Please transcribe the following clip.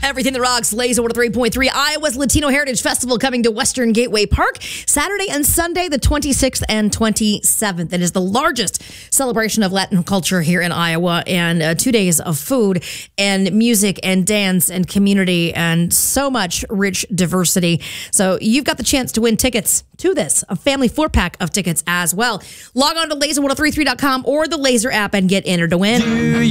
Everything that rocks, Laser 103.3. Iowa's Latino Heritage Festival coming to Western Gateway Park Saturday and Sunday, the 26th and 27th. It is the largest celebration of Latin culture here in Iowa, and 2 days of food and music and dance and community and so much rich diversity. So you've got the chance to win tickets to this, a family 4-pack of tickets as well. Log on to laser1033.com or the Laser app and get entered to win.